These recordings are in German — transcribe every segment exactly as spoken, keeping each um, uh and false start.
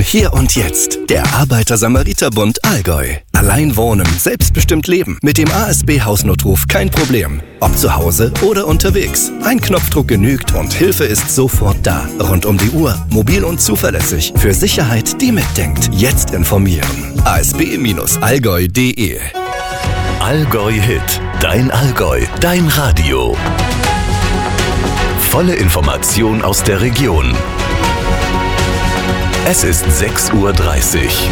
Hier und jetzt, der Arbeiter-Samariter-Bund Allgäu. Allein wohnen, selbstbestimmt leben. Mit dem A S B-Hausnotruf kein Problem. Ob zu Hause oder unterwegs. Ein Knopfdruck genügt und Hilfe ist sofort da. Rund um die Uhr, mobil und zuverlässig. Für Sicherheit, die mitdenkt. Jetzt informieren. a s b Bindestrich allgäu punkt d e Allgäu Hit. Dein Allgäu. Dein Radio. Volle Information aus der Region. Es ist sechs Uhr dreißig.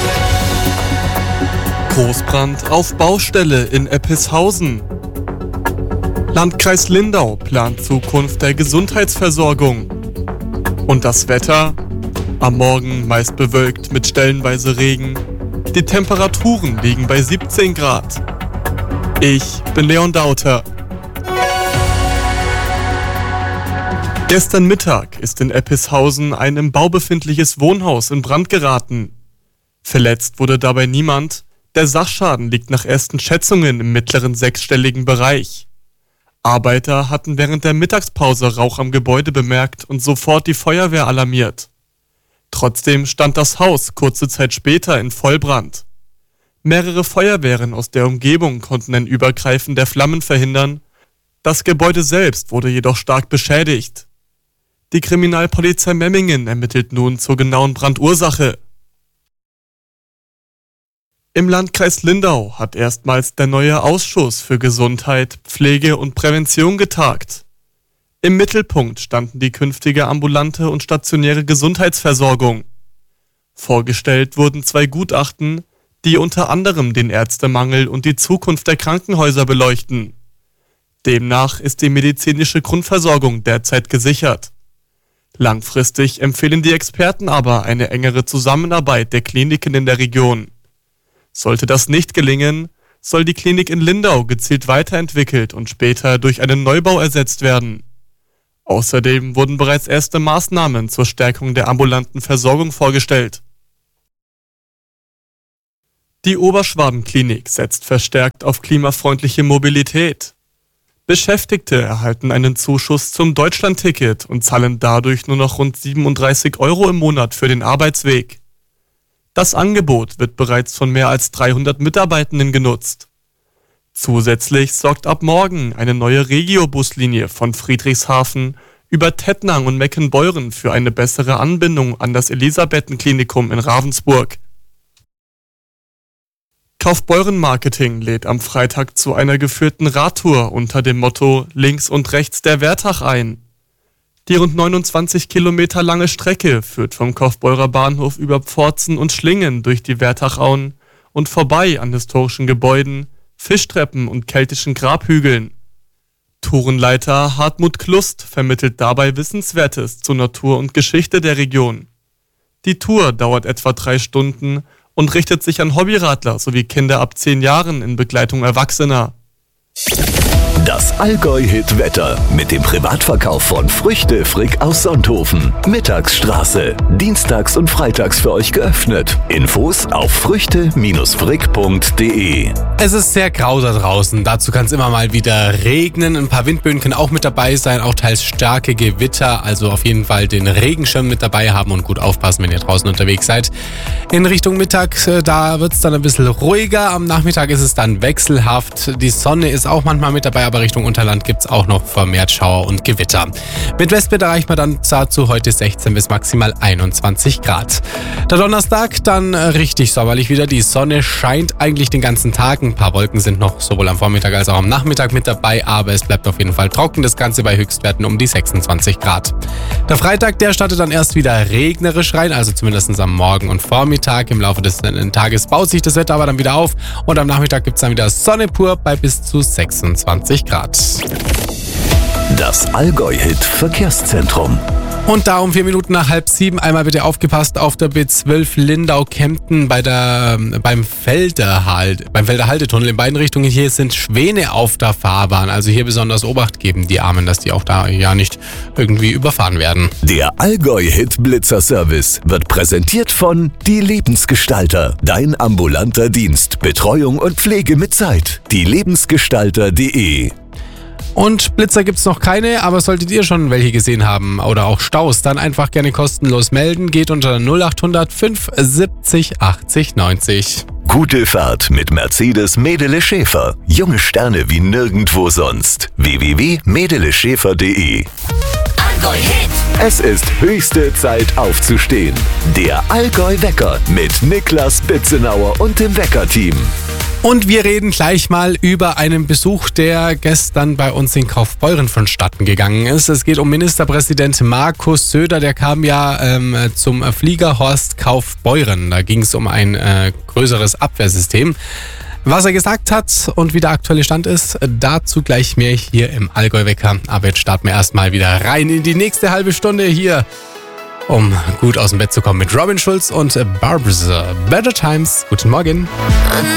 Großbrand auf Baustelle in Eppishausen. Landkreis Lindau plant Zukunft der Gesundheitsversorgung. Und das Wetter? Am Morgen meist bewölkt mit stellenweise Regen. Die Temperaturen liegen bei siebzehn Grad. Ich bin Leon Dauter. Gestern Mittag ist in Eppishausen ein im Bau befindliches Wohnhaus in Brand geraten. Verletzt wurde dabei niemand. Der Sachschaden liegt nach ersten Schätzungen im mittleren sechsstelligen Bereich. Arbeiter hatten während der Mittagspause Rauch am Gebäude bemerkt und sofort die Feuerwehr alarmiert. Trotzdem stand das Haus kurze Zeit später in Vollbrand. Mehrere Feuerwehren aus der Umgebung konnten ein Übergreifen der Flammen verhindern. Das Gebäude selbst wurde jedoch stark beschädigt. Die Kriminalpolizei Memmingen ermittelt nun zur genauen Brandursache. Im Landkreis Lindau hat erstmals der neue Ausschuss für Gesundheit, Pflege und Prävention getagt. Im Mittelpunkt standen die künftige ambulante und stationäre Gesundheitsversorgung. Vorgestellt wurden zwei Gutachten, die unter anderem den Ärztemangel und die Zukunft der Krankenhäuser beleuchten. Demnach ist die medizinische Grundversorgung derzeit gesichert. Langfristig empfehlen die Experten aber eine engere Zusammenarbeit der Kliniken in der Region. Sollte das nicht gelingen, soll die Klinik in Lindau gezielt weiterentwickelt und später durch einen Neubau ersetzt werden. Außerdem wurden bereits erste Maßnahmen zur Stärkung der ambulanten Versorgung vorgestellt. Die Oberschwaben-Klinik setzt verstärkt auf klimafreundliche Mobilität. Beschäftigte erhalten einen Zuschuss zum Deutschlandticket und zahlen dadurch nur noch rund siebenunddreißig Euro im Monat für den Arbeitsweg. Das Angebot wird bereits von mehr als dreihundert Mitarbeitenden genutzt. Zusätzlich sorgt ab morgen eine neue Regio-Buslinie von Friedrichshafen über Tettnang und Meckenbeuren für eine bessere Anbindung an das Elisabethenklinikum in Ravensburg. Kaufbeuren Marketing lädt am Freitag zu einer geführten Radtour unter dem Motto Links und rechts der Wertach ein. Die rund neunundzwanzig Kilometer lange Strecke führt vom Kaufbeurer Bahnhof über Pforzen und Schlingen durch die Wertachauen und vorbei an historischen Gebäuden, Fischtreppen und keltischen Grabhügeln. Tourenleiter Hartmut Klust vermittelt dabei Wissenswertes zur Natur und Geschichte der Region. Die Tour dauert etwa drei Stunden und richtet sich an Hobbyradler sowie Kinder ab zehn Jahren in Begleitung Erwachsener. Das Allgäu-Hit-Wetter mit dem Privatverkauf von Früchte Frick aus Sonthofen. Mittagsstraße. Dienstags und freitags für euch geöffnet. Infos auf früchte frick punkt d e. Es ist sehr grau da draußen. Dazu kann es immer mal wieder regnen. Ein paar Windböen können auch mit dabei sein. Auch teils starke Gewitter. Also auf jeden Fall den Regenschirm mit dabei haben und gut aufpassen, wenn ihr draußen unterwegs seid. In Richtung Mittag, da wird es dann ein bisschen ruhiger. Am Nachmittag ist es dann wechselhaft. Die Sonne ist auch manchmal mit dabei, aber Richtung Unterland gibt es auch noch vermehrt Schauer und Gewitter. Mit Westwind erreicht man dann dazu heute sechzehn bis maximal einundzwanzig Grad. Der Donnerstag dann richtig sommerlich wieder. Die Sonne scheint eigentlich den ganzen Tag. Ein paar Wolken sind noch sowohl am Vormittag als auch am Nachmittag mit dabei, aber es bleibt auf jeden Fall trocken. Das Ganze bei Höchstwerten um die sechsundzwanzig Grad. Der Freitag, der startet dann erst wieder regnerisch rein, also zumindest am Morgen und Vormittag. Im Laufe des Tages baut sich das Wetter aber dann wieder auf und am Nachmittag gibt es dann wieder Sonne pur bei bis zu sechsundzwanzig Grad. Das Allgäu-Hit Verkehrszentrum. Und da um vier Minuten nach halb sieben einmal bitte aufgepasst auf der B zwölf Lindau-Kempten bei der, beim Felderhalt, beim Felderhaltetunnel in beiden Richtungen. Hier sind Schwäne auf der Fahrbahn, also hier besonders Obacht geben, die Armen, dass die auch da ja nicht irgendwie überfahren werden. Der Allgäu-Hit Blitzer-Service wird präsentiert von Die Lebensgestalter, dein ambulanter Dienst, Betreuung und Pflege mit Zeit. die lebensgestalter punkt de. Und Blitzer gibt's noch keine, aber solltet ihr schon welche gesehen haben oder auch Staus, dann einfach gerne kostenlos melden. Geht unter null acht hundert fünf siebzig achtzig neunzig. Gute Fahrt mit Mercedes Medele Schäfer. Junge Sterne wie nirgendwo sonst. w w w punkt medele schäfer punkt de. Allgäu Hit. Es ist höchste Zeit aufzustehen. Der Allgäu Wecker mit Niklas Bitzenauer und dem Wecker-Team. Und wir reden gleich mal über einen Besuch, der gestern bei uns in Kaufbeuren vonstatten gegangen ist. Es geht um Ministerpräsident Markus Söder, der kam ja ähm, zum Fliegerhorst Kaufbeuren. Da ging es um ein äh, größeres Abwehrsystem. Was er gesagt hat und wie der aktuelle Stand ist, dazu gleich mehr hier im Allgäu Wecker. Aber jetzt starten wir erstmal wieder rein in die nächste halbe Stunde hier, um gut aus dem Bett zu kommen mit Robin Schulz und Barbara. Better Times. Guten Morgen.